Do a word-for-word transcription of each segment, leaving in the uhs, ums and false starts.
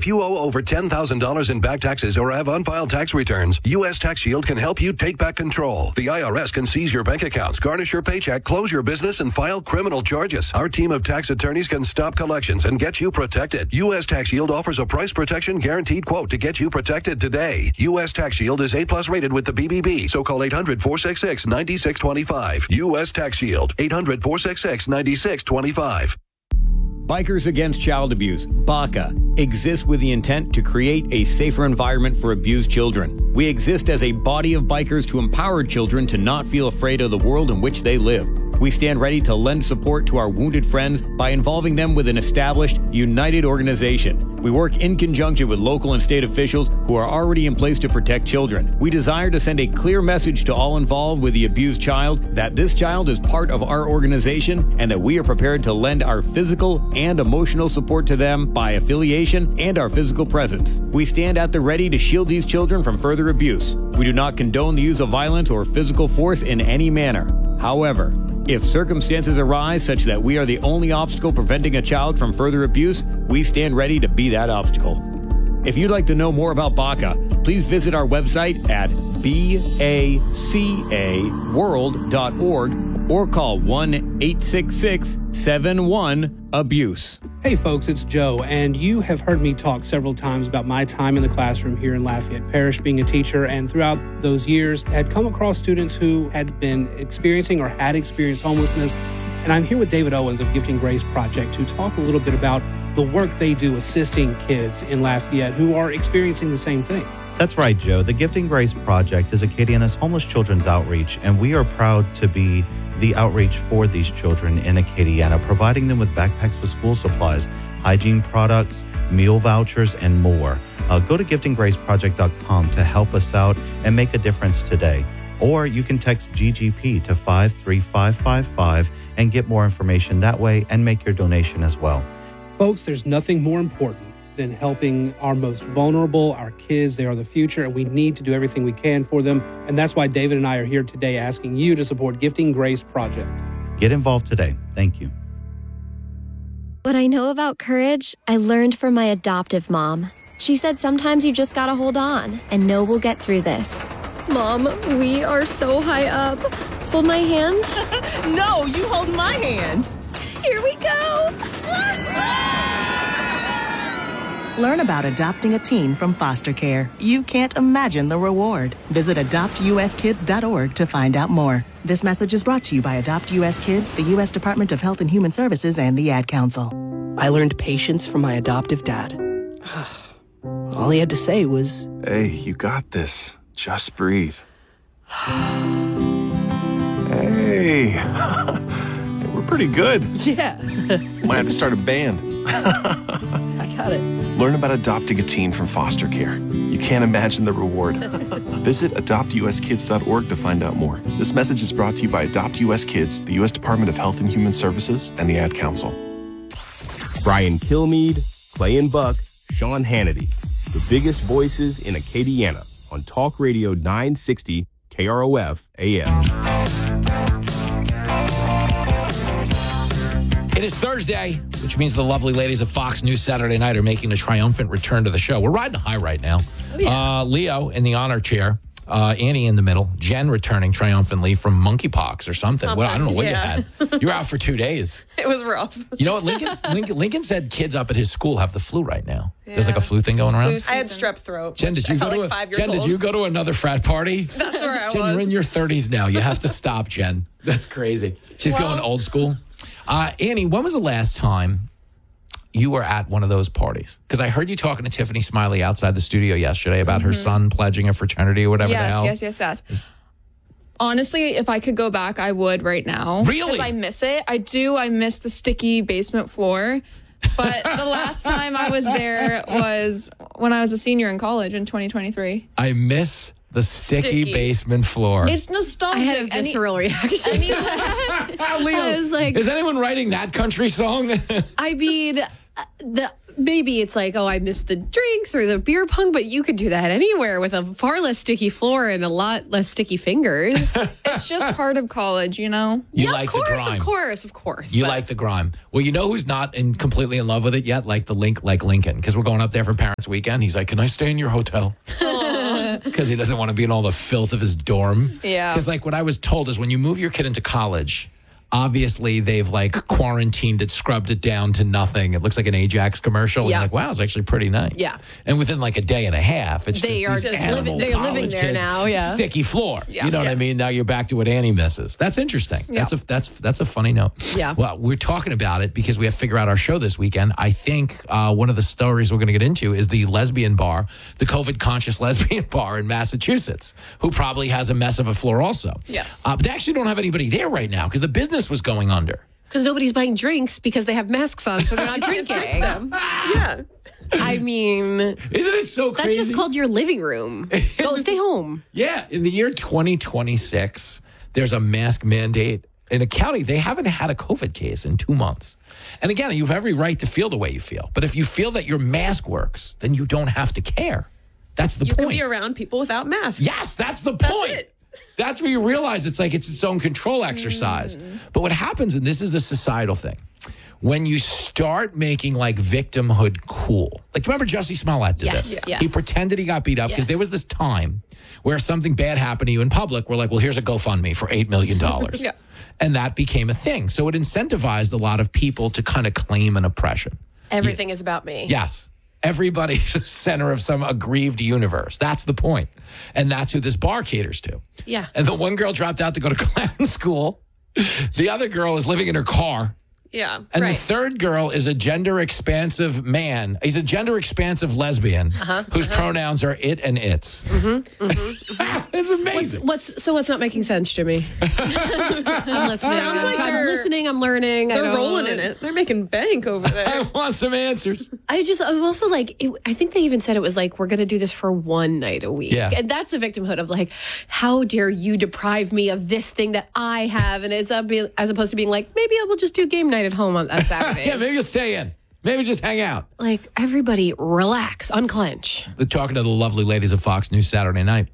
If you owe over ten thousand dollars in back taxes or have unfiled tax returns, U S Tax Shield can help you take back control. The I R S can seize your bank accounts, garnish your paycheck, close your business, and file criminal charges. Our team of tax attorneys can stop collections and get you protected. U S Tax Shield offers a price protection guaranteed quote to get you protected today. U S Tax Shield is A plus rated with the B B B, so call eight hundred, four six six, nine six two five. U S Tax Shield, eight hundred, four six six, nine six two five. Bikers Against Child Abuse, B A C A, exists with the intent to create a safer environment for abused children. We exist as a body of bikers to empower children to not feel afraid of the world in which they live. We stand ready to lend support to our wounded friends by involving them with an established, united organization. We work in conjunction with local and state officials who are already in place to protect children. We desire to send a clear message to all involved with the abused child that this child is part of our organization and that we are prepared to lend our physical and emotional support to them by affiliation and our physical presence. We stand at the ready to shield these children from further abuse. We do not condone the use of violence or physical force in any manner. However, if circumstances arise such that we are the only obstacle preventing a child from further abuse, we stand ready to be that obstacle. If you'd like to know more about B A C A, please visit our website at B A C A world dot org or call one eight six six, seven one, abuse. Hey folks, it's Joe, and you have heard me talk several times about my time in the classroom here in Lafayette Parish being a teacher, and throughout those years had come across students who had been experiencing or had experienced homelessness. And I'm here with David Owens of Gifting Grace Project to talk a little bit about the work they do assisting kids in Lafayette who are experiencing the same thing. That's right, Joe. The Gifting Grace Project is Acadiana's homeless children's outreach, and we are proud to be the outreach for these children in Acadiana, providing them with backpacks with school supplies, hygiene products, meal vouchers, and more. Uh, go to gifting grace project dot com to help us out and make a difference today. Or you can text G G P to five three five five five and get more information that way and make your donation as well. Folks, there's nothing more important than helping our most vulnerable, our kids. They are the future, and we need to do everything we can for them. And that's why David and I are here today asking you to support Gifting Grace Project. Get involved today. Thank you. What I know about courage, I learned from my adoptive mom. She said sometimes you just gotta hold on and know we'll get through this. Mom, we are so high up. Hold my hand. No, you hold my hand. Here we go. Learn about adopting a teen from foster care. You can't imagine the reward. Visit adopt u s kids dot org to find out more. This message is brought to you by Adopt U S Kids, the U S Department of Health and Human Services, and the Ad Council. I learned patience from my adoptive dad. All he had to say was, "Hey, you got this. Just breathe." Hey, we're pretty good. yeah. Might have to start a band. I got it. Learn about adopting a teen from foster care. You can't imagine the reward. Visit adopt u s kids dot org to find out more. This message is brought to you by Adopt U S Kids, the U S Department of Health and Human Services, and the Ad Council. Brian Kilmeade, Clay and Buck, Sean Hannity, the biggest voices in Acadiana on Talk Radio nine sixty K R O F A M. It is Thursday, which means the lovely ladies of Fox News Saturday Night are making a triumphant return to the show. We're riding high right now. Oh, yeah. uh, Leo in the honor chair, uh, Annie in the middle, Jen returning triumphantly from monkeypox or something. Something, Well, I don't know what yeah. you had. You were out for two days. It was rough. You know what? Lincoln's, Lincoln, Lincoln said kids up at his school have the flu right now. Yeah. There's like a flu thing going around. I had strep throat. Jen, did you I go felt to like a, five years Jen, old. did you go to another frat party? That's where I Jen, was. you're in your thirties now. You have to stop, Jen. That's crazy. She's Well- going old school. Uh, Annie, when was the last time you were at one of those parties? Because I heard you talking to Tiffany Smiley outside the studio yesterday about her son pledging a fraternity or whatever the Yes, hell. yes, yes, yes. Honestly, if I could go back, I would right now. Really? Because I miss it. I do. I miss the sticky basement floor. But the last time I was there was when I was a senior in college in twenty twenty-three. I miss the sticky, Sticky. basement floor. It's nostalgic. I had a visceral Any, reaction. Any, Leo, I was like, is anyone writing that country song? I mean, uh, the maybe it's like, oh, I missed the drinks or the beer pong, but you could do that anywhere with a far less sticky floor and a lot less sticky fingers. It's just part of college, you know? You yeah, like of course, the grime. of course, of course. You but- like the grime. Well, you know who's not in, completely in love with it yet? Like the link, like Lincoln, because we're going up there for Parents' Weekend. He's like, "Can I stay in your hotel?" Because he doesn't want to be in all the filth of his dorm. Yeah. Because like what I was told is when you move your kid into college, obviously they've like quarantined it, scrubbed it down to nothing. It looks like an Ajax commercial. And Yeah. you're like, wow, it's actually pretty nice. Yeah. And within like a day and a half, it's They just are these just animal living- they're living college there kids, now, yeah. Sticky floor. Yeah. You know what Yeah. I mean? Now you're back to what Annie misses. That's interesting. That's a that's that's a funny note. Yeah. Well, we're talking about it because we have to figure out our show this weekend. I think uh, one of the stories we're going to get into is the lesbian bar, the COVID conscious lesbian bar in Massachusetts, who probably has a mess of a floor also. Yes. Uh, but they actually don't have anybody there right now because the business was going under. Because nobody's buying drinks because they have masks on, so they're not drinking. Yeah. I mean, Isn't it so crazy? that's just called your living room. Go stay home. Yeah, in the year twenty twenty-six, there's a mask mandate. In a county, they haven't had a COVID case in two months. And again, you have every right to feel the way you feel. But if you feel that your mask works, then you don't have to care. That's the You point. can be around people without masks. Yes, that's the That's point. it. That's where you realize it's like it's its own control exercise. Mm. But what happens, and this is the societal thing, when you start making like victimhood cool, like remember Jussie Smollett did Yes, this. yes. He pretended he got beat up because Yes. there was this time where something bad happened to you in public. We're like, well, here's a GoFundMe for eight million dollars. Yeah. And that became a thing. So it incentivized a lot of people to kind of claim an oppression. Everything is about me. Yes. Everybody's the center of some aggrieved universe. That's the point. And that's who this bar caters to. Yeah. And the one girl dropped out to go to clown school. The other girl is living in her car. Yeah. And Right. the third girl is a gender expansive man. He's a gender expansive lesbian whose pronouns are it and its. It's amazing. What's so? What's not making sense, Jimmy? I'm listening. Sounds like I'm they're- listening. I'm learning. I They're don't- rolling in it. They're making bank over I there. want some answers. I just, I'm also like, it, I think they even said it was like, we're going to do this for one night a week. Yeah. And that's a victimhood of like, how dare you deprive me of this thing that I have? And it's up, as opposed to being like, maybe I will just do game night at home on, on Saturdays. Yeah, maybe you'll stay in. Maybe just hang out. Like, everybody relax, unclench. But talking to the lovely ladies of Fox News Saturday night,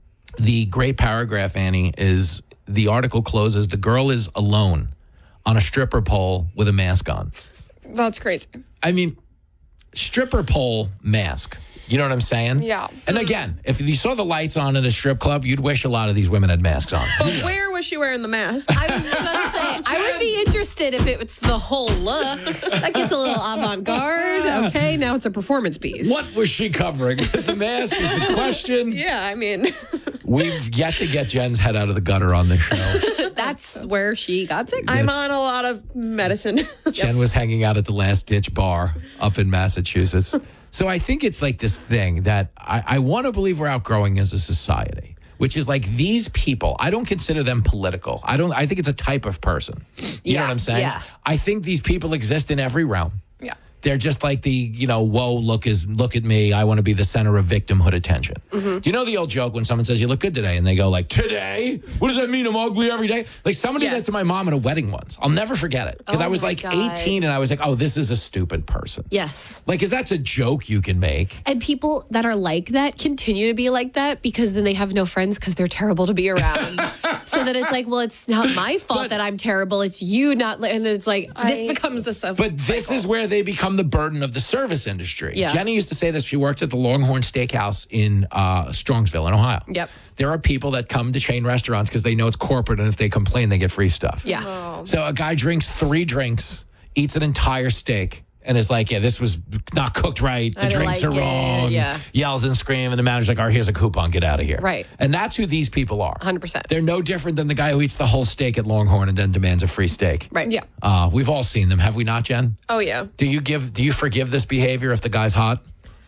the great paragraph, Annie, is the article closes, the girl is alone on a stripper pole with a mask on. That's crazy. I mean, stripper pole mask. You know what I'm saying? Yeah. And again, if you saw the lights on in a strip club, you'd wish a lot of these women had masks on. But where was she wearing the mask? I was about to say, I would be interested if it's the whole look. That gets a little avant-garde. Okay, now it's a performance piece. What was she covering? The mask is the question. Yeah, I mean, We've yet to get Jen's head out of the gutter on this show. That's where she got sick. I'm That's- on a lot of medicine. Jen was hanging out at the Last Ditch Bar up in Massachusetts. So I think it's like this thing that I, I want to believe we're outgrowing as a society, which is like these people. I don't consider them political. I don't. I think it's a type of person. You know Yeah, what I'm saying? yeah. I think these people exist in every realm. Yeah. They're just like the, you know, whoa, look is look at me. I want to be the center of victimhood attention. Mm-hmm. Do you know the old joke when someone says you look good today and they go like, today? What does that mean? I'm ugly every day? Like somebody did Yes. that to my mom at a wedding once. I'll never forget it because Oh I was my like God. eighteen and I was like, oh, this is a stupid person. Yes. Like, because that's a joke you can make. And people that are like that continue to be like that because then they have no friends because they're terrible to be around. So that it's like, well, it's not my fault But- that I'm terrible. It's you not. li- And it's like, this I- becomes the stuff. But this is where they become the burden of the service industry. Yeah. Jenny used to say this. She worked at the Longhorn Steakhouse in uh, Strongsville in Ohio. Yep. There are people that come to chain restaurants because they know it's corporate, and if they complain, they get free stuff. Yeah. So a guy drinks three drinks, eats an entire steak, and is like, yeah, this was not cooked right. The I don't drinks like are it. wrong. Yeah. Yells and screams, and the manager's like, all right, here's a coupon. Get out of here. Right. And that's who these people are. one hundred percent. They're no different than the guy who eats the whole steak at Longhorn and then demands a free steak. Right. Yeah. Uh, we've all seen them, have we not, Jen? Oh, yeah. Do you give? Do you forgive this behavior if the guy's hot?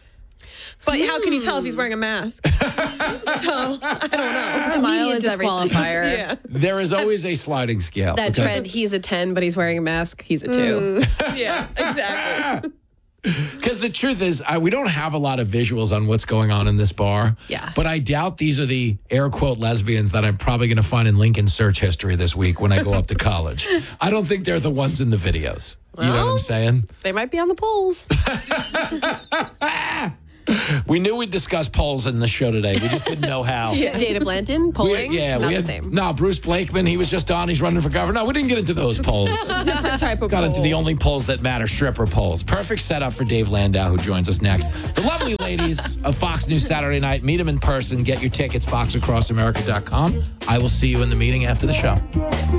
But how can you tell if he's wearing a mask? So, I don't know. Smile Immediate is everything. disqualifier. Yeah. There is always a sliding scale. That okay? trend, he's a ten, but he's wearing a mask. He's a two. Yeah, exactly. Because the truth is, I, we don't have a lot of visuals on what's going on in this bar. Yeah. But I doubt these are the air quote lesbians that I'm probably going to find in Lincoln search history this week when I go up to college. I don't think they're the ones in the videos. Well, you know what I'm saying? They might be on the polls. We knew we'd discuss polls in the show today. We just didn't know how. Yeah. Data Blanton, polling, we, yeah, not we had, the same. No, Bruce Blakeman, he was just on. He's running for governor. No, we didn't get into those polls. Different type of Got poll. into the only polls that matter, stripper polls. Perfect setup for Dave Landau, who joins us next. The lovely ladies of Fox News Saturday Night. Meet them in person. Get your tickets, fox across america dot com. I will see you in the meeting after the show.